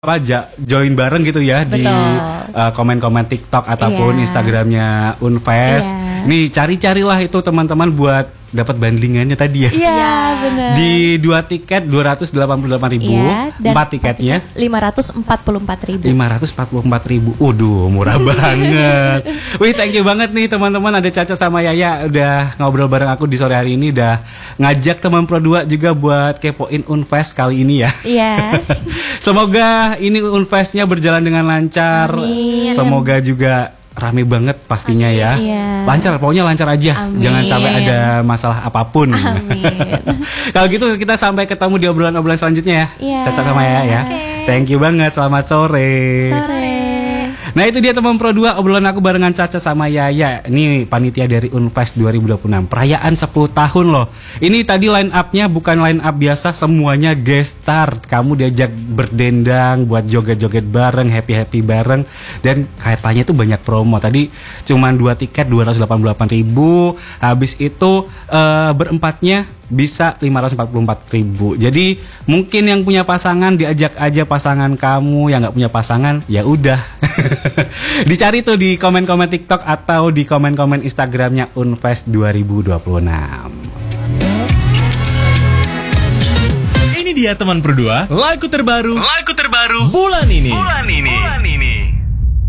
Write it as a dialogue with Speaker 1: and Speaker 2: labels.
Speaker 1: join bareng gitu ya. Betul. Di komen-komen TikTok ataupun Instagramnya Unfest. Ini cari-carilah itu teman-teman buat dapat bandingannya tadi ya.
Speaker 2: Iya benar.
Speaker 1: Di 2 tiket 288.000, 4 tiketnya
Speaker 2: 544.000.
Speaker 1: 544.000. Waduh, murah banget. Wih, thank you banget nih teman-teman, ada Caca sama Yaya udah ngobrol bareng aku di sore hari ini, udah ngajak teman Pro 2 juga buat kepoin Unfest kali ini ya.
Speaker 2: Iya.
Speaker 1: Semoga ini Unfestnya berjalan dengan lancar.
Speaker 2: Amin.
Speaker 1: Semoga juga rame banget pastinya. Amin, ya.
Speaker 2: Iya.
Speaker 1: Lancar, pokoknya lancar aja. Amin. Jangan sampai ada masalah apapun.
Speaker 2: Amin.
Speaker 1: Kalau gitu kita sampai ketemu di obrolan-obrolan selanjutnya ya.
Speaker 2: Iya.
Speaker 1: Caca sama ya.
Speaker 2: Okay.
Speaker 1: Thank you banget. Selamat sore.
Speaker 2: Sore.
Speaker 1: Nah itu dia teman Pro 2, obrolan aku barengan Caca sama Yaya. Ini panitia dari Unfest 2026, perayaan 10 tahun loh. Ini tadi line up-nya bukan line up biasa, semuanya guest star. Kamu diajak berdendang, buat joget-joget bareng, happy-happy bareng. Dan kaitannya itu banyak promo. Tadi cuman 2 tiket 288.000. Habis itu berempatnya bisa 544.000. Jadi mungkin yang punya pasangan diajak aja pasangan kamu, yang nggak punya pasangan ya udah. Dicari tuh di komen-komen TikTok atau di komen-komen Instagramnya Unfest 2026.
Speaker 3: Ini dia teman Pro 2, lagu terbaru bulan ini.